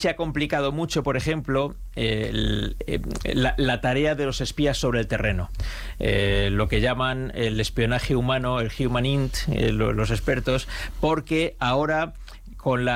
Se ha complicado mucho, por ejemplo, la tarea de los espías sobre el terreno. Lo que llaman el espionaje humano, el human int, los expertos, porque ahora con la